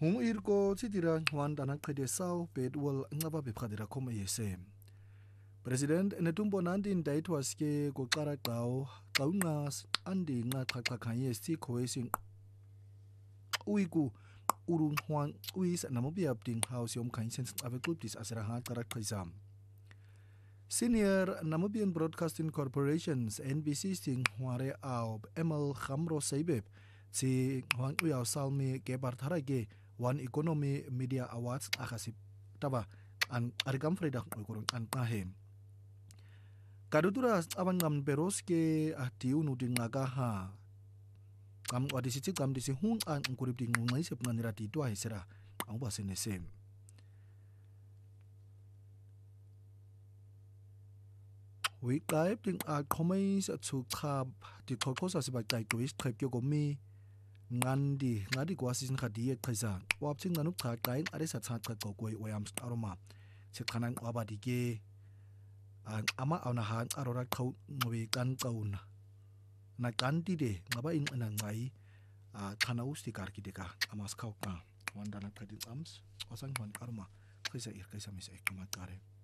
Hung irko titira wan dana qede saw bedwal ngaba bephadira khoma yesem. President netumbo nandin daitwas ke koqara qaw qawunqas andi nqaqaqa khanye sikho esin uiku urun hwan uis namobia upding house yom khansens avequbdis asira ha qara qisam. Senior Namibian Broadcasting Corporations NBC sting hware aw Emil Khamro Seibeb si hwan uyaw salmi ke bartharage One Economy Media Awards akasip taba an arigam freda kurun an pahem. Kadutura abangam beroske ahtiu nudingaga ha. Kam wadisiti kam disi hun an kurip ding ngai sep nganira di tua hisera ang basenesem. We type ding a comments to tab di kokosa sibak tai twist trip yogomi ngandi kwasin khadiye qisa wapsin nganu qaqain arisa tsatsa qokoi wayam aroma sekhanan wabadike ama awnahan arora qau ngobi kan qauna na kanti de ngaba in ngai khana usti karkideka amas khauka wandana qadin ams osang hon aroma qisa ir qisa mis ekama kare